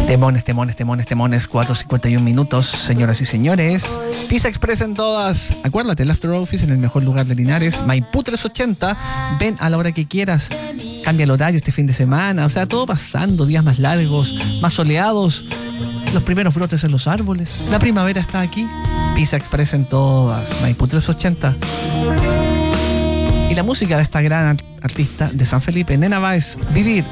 Temones, 4:51 minutos, señoras y señores. Pizza Express en todas. Acuérdate, el After Office en el mejor lugar de Linares, Maipú 380. Ven a la hora que quieras. Cambia el horario este fin de semana. O sea, todo pasando, días más largos, más soleados. Los primeros brotes en los árboles. La primavera está aquí. Pizza Express en todas, Maipú 380. Y la música de esta gran artista de San Felipe, Nena Báez, Vivir.